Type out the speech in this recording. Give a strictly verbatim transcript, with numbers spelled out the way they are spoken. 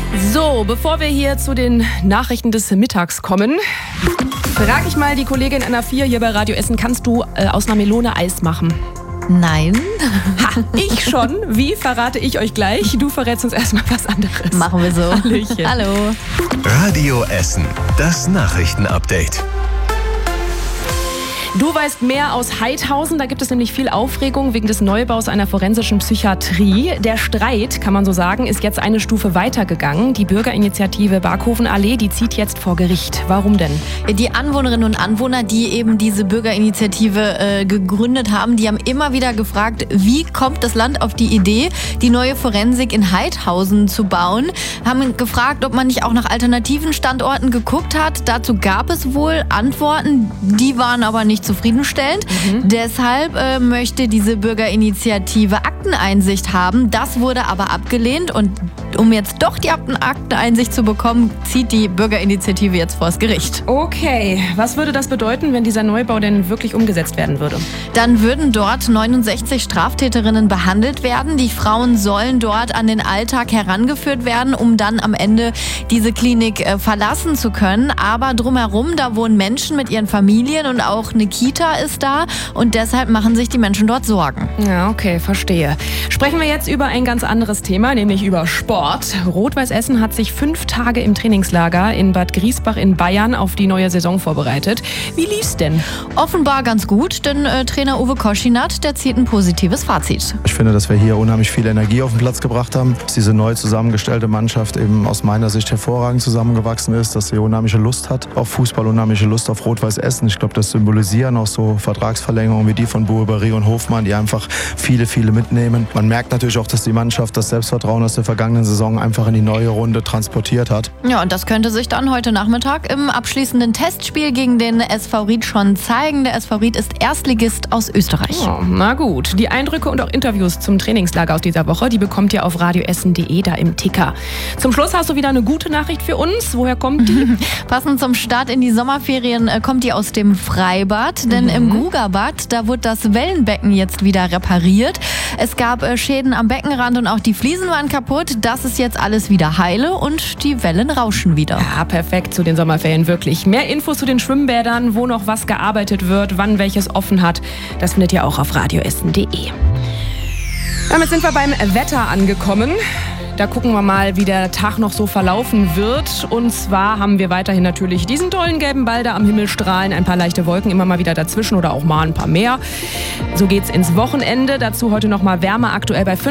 So, bevor wir hier zu den Nachrichten des Mittags kommen, frage ich mal die Kollegin Anna vier hier bei Radio Essen, kannst du äh, aus einer Melone Eis machen? Nein. Ha, ich schon. Wie, verrate ich euch gleich. Du verrätst uns erstmal was anderes. Machen wir so. Hallöchen. Hallo. Radio Essen, das Nachrichtenupdate. Du weißt mehr aus Heidhausen. Da gibt es nämlich viel Aufregung wegen des Neubaus einer forensischen Psychiatrie. Der Streit, kann man so sagen, ist jetzt eine Stufe weitergegangen. Die Bürgerinitiative Barkhovenallee, die zieht jetzt vor Gericht. Warum denn? Die Anwohnerinnen und Anwohner, die eben diese Bürgerinitiative äh, gegründet haben, die haben immer wieder gefragt, wie kommt das Land auf die Idee, die neue Forensik in Heidhausen zu bauen? Haben gefragt, ob man nicht auch nach alternativen Standorten geguckt hat. Dazu gab es wohl Antworten, die waren aber nicht zufriedenstellend. Mhm. Deshalb äh, möchte diese Bürgerinitiative Akteneinsicht haben. Das wurde aber abgelehnt und um jetzt doch die Akteneinsicht zu bekommen, zieht die Bürgerinitiative jetzt vors Gericht. Okay, was würde das bedeuten, wenn dieser Neubau denn wirklich umgesetzt werden würde? Dann würden dort neunundsechzig Straftäterinnen behandelt werden. Die Frauen sollen dort an den Alltag herangeführt werden, um dann am Ende diese Klinik äh, verlassen zu können. Aber drumherum, da wohnen Menschen mit ihren Familien und auch eine Kita ist da und deshalb machen sich die Menschen dort Sorgen. Ja, okay, verstehe. Sprechen wir jetzt über ein ganz anderes Thema, nämlich über Sport. Rot-Weiß Essen hat sich fünf Tage im Trainingslager in Bad Griesbach in Bayern auf die neue Saison vorbereitet. Wie lief's denn? Offenbar ganz gut, denn äh, Trainer Uwe Koschinat, der zieht ein positives Fazit. Ich finde, dass wir hier unheimlich viel Energie auf den Platz gebracht haben, dass diese neu zusammengestellte Mannschaft eben aus meiner Sicht hervorragend zusammengewachsen ist, dass sie unheimliche Lust hat auf Fußball, unheimliche Lust auf Rot-Weiß Essen. Ich glaube, das symbolisieren auch so Vertragsverlängerungen wie die von Boubary und Hofmann, die einfach viele, viele mitnehmen. Man merkt natürlich auch, dass die Mannschaft das Selbstvertrauen aus der vergangenen Saison einfach in die neue Runde transportiert hat. Ja, und das könnte sich dann heute Nachmittag im abschließenden Testspiel gegen den S V Ried schon zeigen. Der S V Ried ist Erstligist aus Österreich. Oh, na gut. Die Eindrücke und auch Interviews zum Trainingslager aus dieser Woche, die bekommt ihr auf radioessen punkt de, da im Ticker. Zum Schluss hast du wieder eine gute Nachricht für uns. Woher kommt die? Passend zum Start in die Sommerferien äh, kommt die aus dem Freibad. Denn mhm. im Grugerbad, da wird das Wellenbecken jetzt wieder repariert. Es gab äh, Schäden am Beckenrand und auch die Fliesen waren kaputt. Das ist jetzt alles wieder heile und die Wellen rauschen wieder. Ja, perfekt zu den Sommerferien, wirklich. Mehr Infos zu den Schwimmbädern, wo noch was gearbeitet wird, wann welches offen hat, das findet ihr auch auf radioessen punkt de. Damit sind wir beim Wetter angekommen. Da gucken wir mal, wie der Tag noch so verlaufen wird. Und zwar haben wir weiterhin natürlich diesen tollen gelben Ball da am Himmel strahlen. Ein paar leichte Wolken immer mal wieder dazwischen oder auch mal ein paar mehr. So geht's ins Wochenende. Dazu heute noch mal Wärme, aktuell bei